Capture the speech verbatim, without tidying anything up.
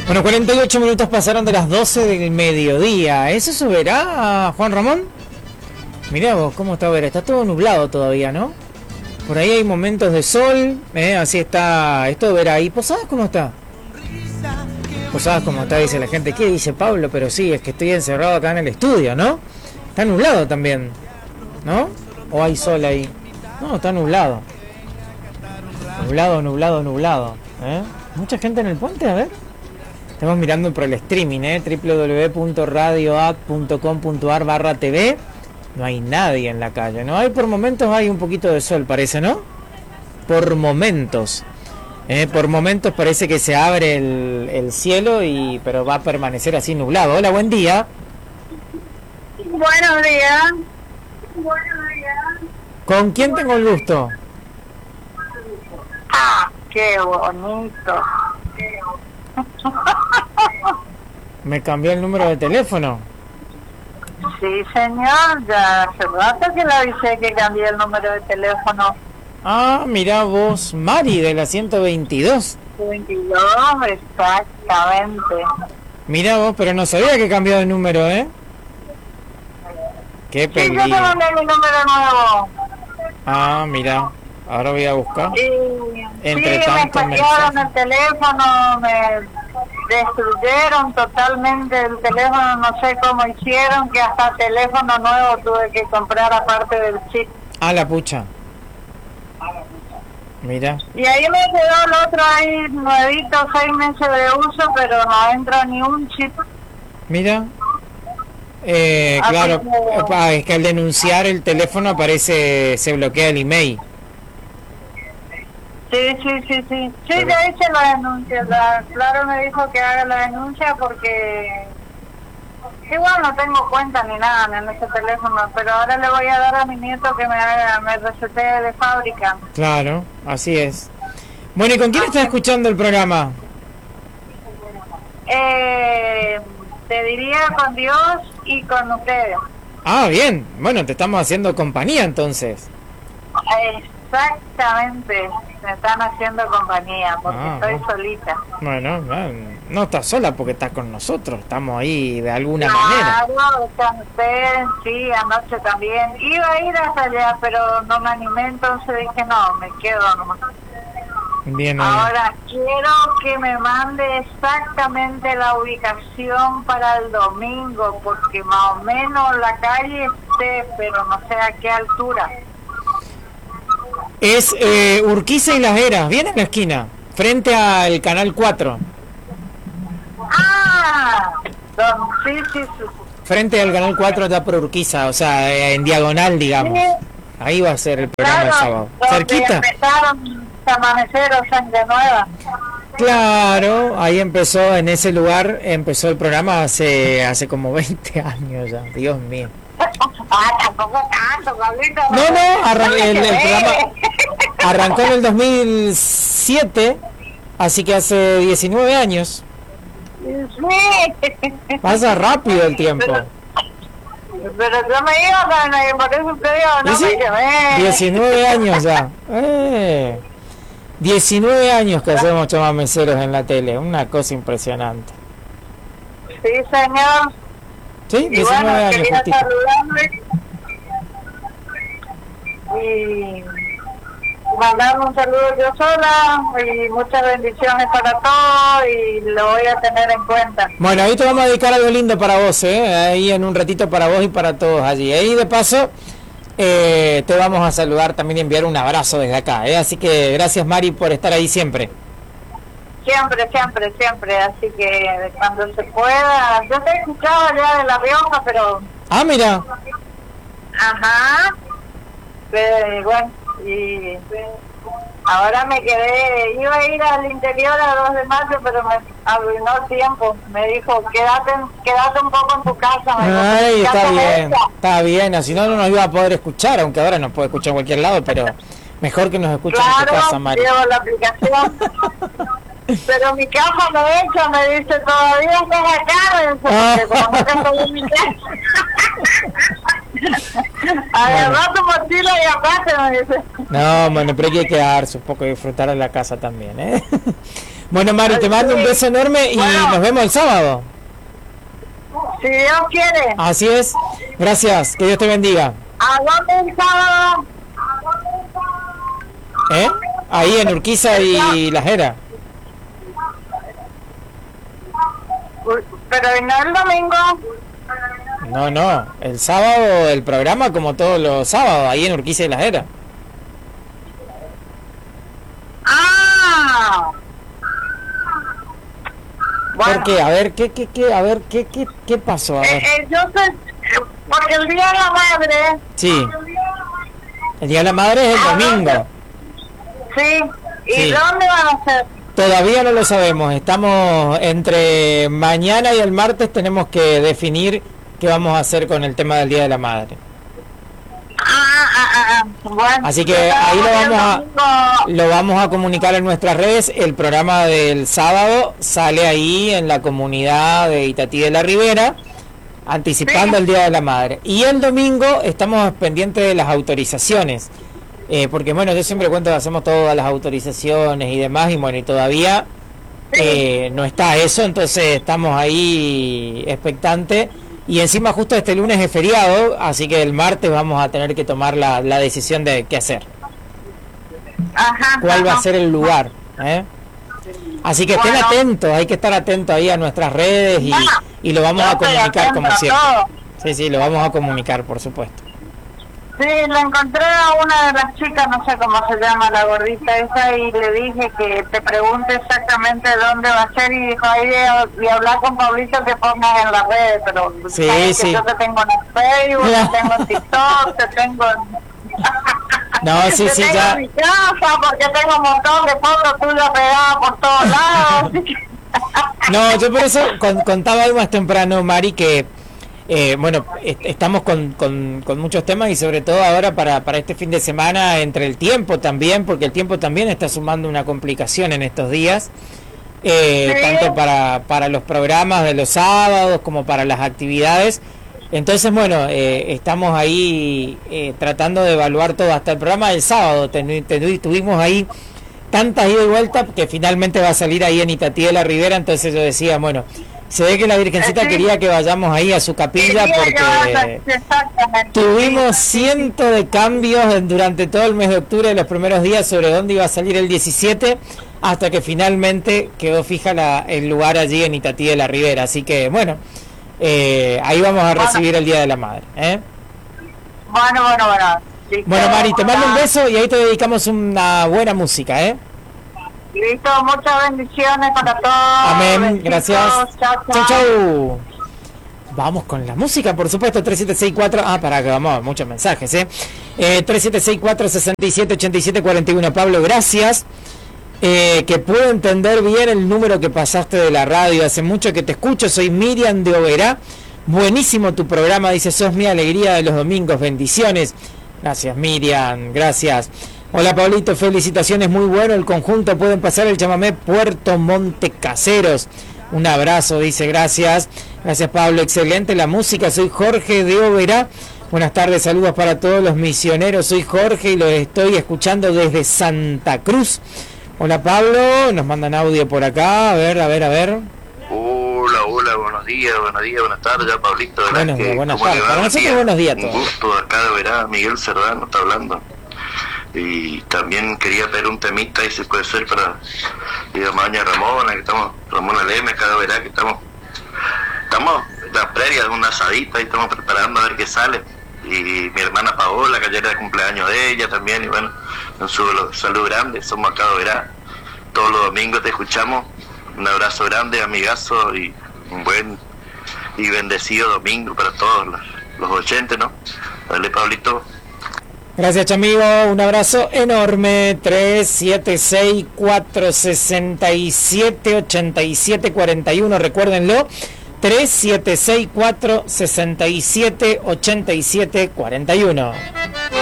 Bueno, cuarenta y ocho minutos pasaron de las doce del mediodía. ¿Eso se verá, Juan Ramón? Mirá vos, ¿cómo está ver? Está todo nublado todavía, ¿no? Por ahí hay momentos de sol, ¿eh? Así está esto de verá. ¿Y Posadas cómo está? Posadas cómo está, dice la gente. ¿Qué dice Pablo? Pero sí, es que estoy encerrado acá en el estudio, ¿no? Está nublado también, ¿no? ¿O hay sol ahí? No, está nublado. Nublado, nublado, nublado, ¿eh? Mucha gente en el puente, a ver. Estamos mirando por el streaming, ¿eh? doble u doble u doble u punto radio a c punto com punto a r barra t v. No hay nadie en la calle, ¿no? Hay por momentos, hay un poquito de sol, parece, ¿no? Por momentos. Eh, por momentos parece que se abre el, el cielo, y pero va a permanecer así nublado. Hola, buen día. Buenos días. Buenos días. ¿Con quién tengo el gusto? Ah, qué bonito. ¿Me cambió el número de teléfono? Sí, señor, ya hace rato que le avisé que cambié el número de teléfono. Ah, mirá vos, Mari, de la ciento veintidós. veintidós, exactamente. Mirá vos, pero no sabía que cambió de número, ¿eh? Qué Sí, yo peligro. te mandé mi número nuevo. Ah, mirá, ahora voy a buscar. Y Entre sí, tantos me hackearon mensajes. el teléfono, me destruyeron totalmente el teléfono, no sé cómo hicieron, que hasta teléfono nuevo tuve que comprar aparte del chip. Ah, la pucha. Mira. Y ahí me quedó el otro ahí nuevito, seis meses de uso, pero no entra ni un chip. Mira. Eh, Ah, claro, como- ah, es que al denunciar el teléfono aparece, se bloquea el email. Sí, sí, sí, sí. Sí, Pero- ya hice la denuncia. La, claro, me dijo que haga la denuncia porque igual no tengo cuenta ni nada en ese teléfono, pero ahora le voy a dar a mi nieto que me haga, me recetee de fábrica. Claro, así es. Bueno, ¿y con quién estás escuchando el programa? Eh, te diría con Dios y con ustedes. Ah, bien. Bueno, te estamos haciendo compañía entonces. Exactamente, me están haciendo compañía porque Ah, estoy bueno. solita. Bueno, no, no estás sola porque estás con nosotros. Estamos ahí de alguna manera. Claro, cansé, sí, anoche también. Iba a ir hasta allá, pero no me animé, entonces dije, no, me quedo nomás. Bien, ahí. Ahora, quiero que me mande exactamente la ubicación para el domingo, porque más o menos la calle esté, pero no sé a qué altura. Es eh, Urquiza y Las Heras, bien en la esquina, frente al Canal cuatro. ¡Ah! Don, sí, sí, sí. Frente al Canal cuatro está por Urquiza, o sea, eh, en diagonal, digamos. Sí. Ahí va a ser el programa Claro, el sábado. donde ¿Cerquita? empezaron Amanecer o Sangre Nueva. Claro, ahí empezó, en ese lugar empezó el programa hace hace como veinte años ya, Dios mío. Ah, tampoco tanto, Pablito. No, no, arran- el, el Eh. programa arrancó en el dos mil siete, así que hace diecinueve años. Sí. Pasa rápido el tiempo. Pero, pero yo me iba también, por eso te digo, no ¿Y sí? me quemé. diecinueve años ya. Eh, diecinueve años que hacemos chamameceros en la tele, una cosa impresionante. Sí, señor. ¿Sí? Y diecinueve bueno, años, quería justito. saludarle y mandarme un saludo yo sola y muchas bendiciones para todos y lo voy a tener en cuenta. Bueno, ahí te vamos a dedicar algo lindo para vos, ¿eh? Ahí en un ratito para vos y para todos allí. Ahí de paso eh, te vamos a saludar también y enviar un abrazo desde acá, ¿eh? Así que gracias, Mari, por estar ahí siempre. Siempre, siempre, siempre, así que cuando se pueda, yo te he escuchado ya de La Rioja, pero, Ah, mira. ajá, pero, bueno, y ahora me quedé, iba a ir al interior a dos de mayo, pero me arruinó el tiempo, me dijo, quédate, quédate un poco en tu casa. Me dijo, Ay, "¿Tu está casa bien, esa?". está bien, así no, no nos iba a poder escuchar, aunque ahora nos puede escuchar en cualquier lado, pero mejor que nos escuchen en tu Claro, casa, Mari. llevo la aplicación. Pero mi casa me echa, me dice, todavía estás acá, me dice, porque como nunca estoy en mi casa. Agarrá tu mochila y aparte, me dice. No, bueno, pero hay que quedarse un poco y disfrutar de la casa también, ¿eh? Bueno, Mari, te mando un beso enorme y bueno, nos vemos el sábado. Si Dios quiere. Así es. Gracias. Que Dios te bendiga. ¿A dónde el sábado? ¿Eh? Ahí en Urquiza y La Jera. Pero no el domingo. No, no. El sábado el programa como todos los sábados, ahí en Urquiza y La Jera. Ah. Bueno. ¿Por qué? A ver, ¿qué, qué, qué, a ver, qué, qué, qué pasó? A ver. Eh, eh, yo sé, porque el Día de la Madre. Sí. El Día de la Madre es el domingo. Sí. ¿Y sí. dónde van a ser? Todavía no lo sabemos. Estamos entre mañana y el martes, tenemos que definir qué vamos a hacer con el tema del Día de la Madre. Ah, ah, ah, bueno, así que ahí lo vamos a lo vamos a comunicar en nuestras redes. El programa del sábado sale ahí en la comunidad de Itatí de la Ribera, anticipando sí. el Día de la Madre. Y el domingo estamos pendientes de las autorizaciones, eh, porque bueno, yo siempre cuento que hacemos todas las autorizaciones y demás, y bueno, y todavía sí. eh, no está eso, entonces estamos ahí expectantes. Y encima justo este lunes es feriado, así que el martes vamos a tener que tomar la, la decisión de qué hacer. Ajá, ¿Cuál ajá. va a ser el lugar? ¿eh? Así que estén bueno. atentos, hay que estar atentos ahí a nuestras redes y, y lo vamos a comunicar como siempre. Sí, sí, lo vamos a comunicar, por supuesto. Sí, le encontré a una de las chicas, no sé cómo se llama, la gordita esa, y le dije que te pregunte exactamente dónde va a ser, y dijo, ahí y hablar con Pablito que pongas en las redes, pero sí, sabes sí. que yo te tengo en el Facebook, te tengo en TikTok, te tengo en... No, sí, te sí, tengo ya. en mi casa, porque tengo un montón de fotos tuyas pegadas por todos lados. No, yo por eso con, contaba hoy más temprano, Mari, que Eh, bueno, est estamos con, con, con muchos temas y sobre todo ahora para, para este fin de semana, entre el tiempo también, porque el tiempo también está sumando una complicación en estos días, eh, ¿sí? tanto para, para los programas de los sábados como para las actividades. Entonces, bueno, eh, estamos ahí eh, tratando de evaluar todo. Hasta el programa del sábado ten, ten, tuvimos ahí tantas ida y vueltas que finalmente va a salir ahí en Itatí de la Ribera. Entonces yo decía, bueno, se ve que la Virgencita sí. quería que vayamos ahí a su capilla porque tuvimos cientos de cambios durante todo el mes de octubre, los primeros días, sobre dónde iba a salir el diecisiete, hasta que finalmente quedó fija la, el lugar allí en Itatí de la Ribera. Así que, bueno, eh, ahí vamos a recibir bueno. el Día de la Madre. ¿eh? Bueno, bueno, bueno. Sí, bueno, Mari, te mando un beso y ahí te dedicamos una buena música, ¿eh? Listo, muchas bendiciones para todos. Amén, besitos, gracias. Chau, chau, chau. Vamos con la música, por supuesto. Tres siete seis cuatro. Ah, para que vamos, muchos mensajes, ¿eh? eh tres siete seis cuatro, seis siete, ocho siete cuatro uno. Pablo, gracias. Eh, que puedo entender bien el número que pasaste de la radio. Hace mucho que te escucho. Soy Miriam de Oberá. Buenísimo tu programa. Dice, sos mi alegría de los domingos. Bendiciones. Gracias, Miriam. Gracias. Hola, Pablito, felicitaciones, muy bueno el conjunto, pueden pasar el chamamé Puerto Montecaseros. Un abrazo, dice, gracias. Gracias, Pablo, excelente la música. Soy Jorge de Oberá. Buenas tardes, saludos para todos los misioneros. Soy Jorge y los estoy escuchando desde Santa Cruz. Hola, Pablo, nos mandan audio por acá, a ver, a ver, a ver. Hola, hola, buenos días, buenos días, buenas tardes, ya Pablito. Buenos días, buenas tardes, para nosotros buenos días todos. Un gusto, acá de Oberá, Miguel Cerdán está hablando. Y también quería pedir un temita y si puede ser para digo, Maña Ramona, que estamos, Ramona Leme, acá de Oberá, que estamos, estamos en la previa de una asadita y estamos preparando a ver qué sale. Y mi hermana Paola, que ayer era el cumpleaños de ella también, y bueno, un saludo grande, somos acá de Oberá, todos los domingos te escuchamos, un abrazo grande, amigazo, y un buen y bendecido domingo para todos los, los oyentes, ¿no? Dale, Pablito. Gracias, chamigo, un abrazo enorme. Tres siete seis cuatro seis siete ocho siete cuatro uno, recuérdenlo. Tres siete seis cuatro seis siete ocho siete cuatro uno.